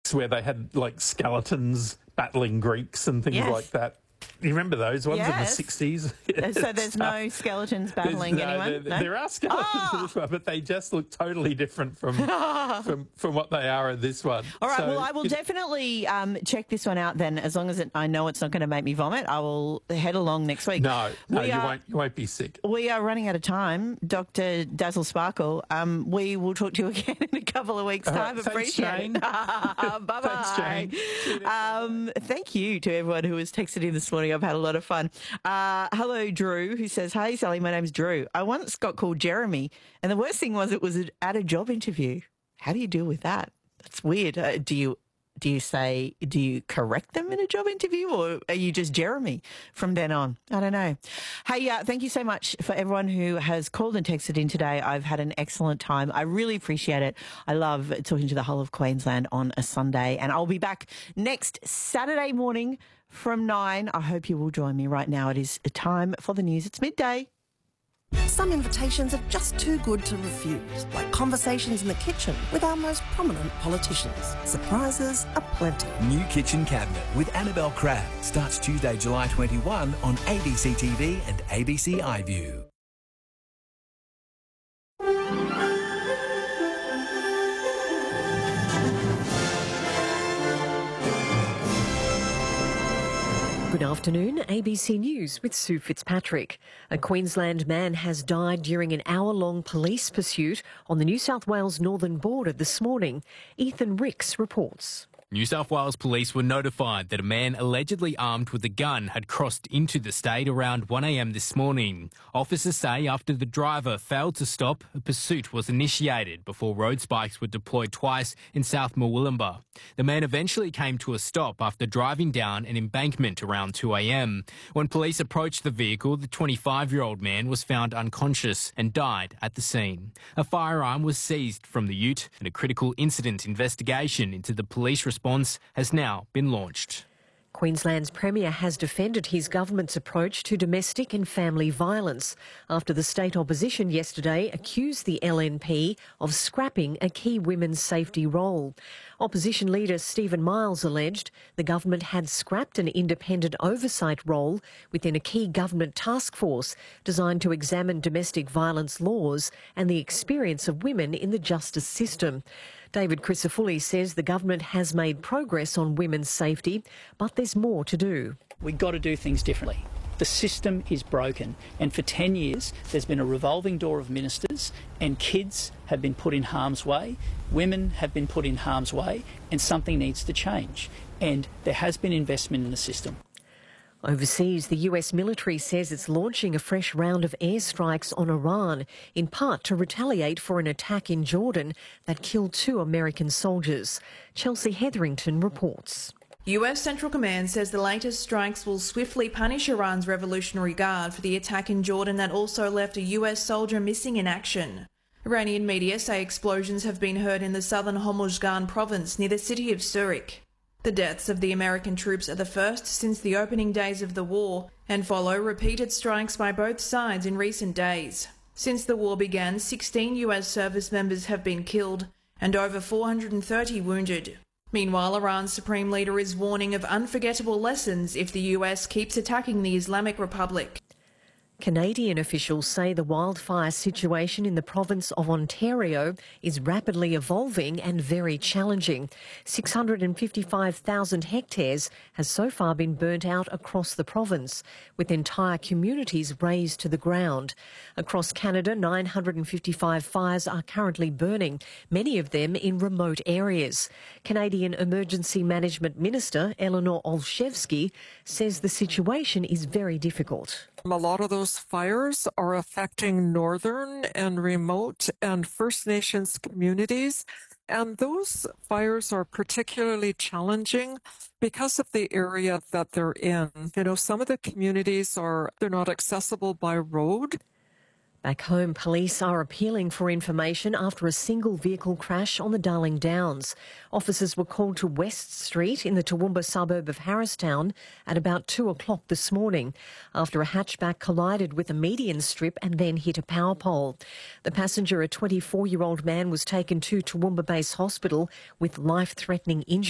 books where they had like skeletons battling Greeks and things Yes. like that. You remember those ones Yes. in the 60s? So there's no skeletons battling anyone? No? There are skeletons in this one, but they just look totally different from what they are in this one. All right, So, well, I will definitely check this one out then. As long as I know it's not going to make me vomit, I will head along next week. No, you won't be sick. We are running out of time. Dr. Dazzle Sparkle, we will talk to you again in a couple of weeks' time. Thanks, Appreciate Jane. it. Bye-bye. Thanks, Jane. Thank you to everyone who has texted in this morning. I've had a lot of fun. Hello, Drew, who says, "Hey, Sally, my name's Drew. I once got called Jeremy, and the worst thing was it was at a job interview. How do you deal with that? That's weird. Do you correct them in a job interview, or are you just Jeremy from then on? I don't know. Hey, thank you so much for everyone who has called and texted in today. I've had an excellent time. I really appreciate it. I love talking to the whole of Queensland on a Sunday, and I'll be back next Saturday morning from 9. I hope you will join me. Right now it is time for the news. It's midday. Some invitations are just too good to refuse, like conversations in the kitchen with our most prominent politicians. Surprises aplenty. New Kitchen Cabinet with Annabelle Crabb starts Tuesday, July 21 on ABC TV and ABC iView. Good afternoon, ABC News with Sue Fitzpatrick. A Queensland man has died during an hour-long police pursuit on the New South Wales northern border this morning. Ethan Ricks reports. New South Wales police were notified that a man allegedly armed with a gun had crossed into the state around 1 a.m. this morning. Officers say after the driver failed to stop, a pursuit was initiated before road spikes were deployed twice in South Murwillumbah. The man eventually came to a stop after driving down an embankment around 2 a.m. When police approached the vehicle, the 25-year-old man was found unconscious and died at the scene. A firearm was seized from the ute, and a critical incident investigation into the police response has now been launched. Queensland's Premier has defended his government's approach to domestic and family violence after the state opposition yesterday accused the LNP of scrapping a key women's safety role. Opposition leader Stephen Miles alleged the government had scrapped an independent oversight role within a key government task force designed to examine domestic violence laws and the experience of women in the justice system. David Crisafulli says the government has made progress on women's safety, but there's more to do. We've got to do things differently. The system is broken, and for 10 years there's been a revolving door of ministers, and kids have been put in harm's way, women have been put in harm's way, and something needs to change. And there has been investment in the system. Overseas, the US military says it's launching a fresh round of airstrikes on Iran, in part to retaliate for an attack in Jordan that killed 2 American soldiers. Chelsea Hetherington reports. US Central Command says the latest strikes will swiftly punish Iran's Revolutionary Guard for the attack in Jordan that also left a US soldier missing in action. Iranian media say explosions have been heard in the southern Hormuzgan province near the city of Zurich. The deaths of the American troops are the first since the opening days of the war and follow repeated strikes by both sides in recent days. Since the war began, 16 US service members have been killed and over 430 wounded. Meanwhile, Iran's supreme leader is warning of unforgettable lessons if the US keeps attacking the Islamic Republic. Canadian officials say the wildfire situation in the province of Ontario is rapidly evolving and very challenging. 655,000 hectares has so far been burnt out across the province, with entire communities razed to the ground. Across Canada, 955 fires are currently burning, many of them in remote areas. Canadian Emergency Management Minister Eleanor Olszewski says the situation is very difficult. A lot of those fires are affecting northern and remote and First Nations communities, and those fires are particularly challenging because of the area that they're in. You know, some of the communities they're not accessible by road. Back home, police are appealing for information after a single vehicle crash on the Darling Downs. Officers were called to West Street in the Toowoomba suburb of Harristown at about 2 o'clock this morning after a hatchback collided with a median strip and then hit a power pole. The passenger, a 24-year-old man, was taken to Toowoomba Base Hospital with life-threatening injuries.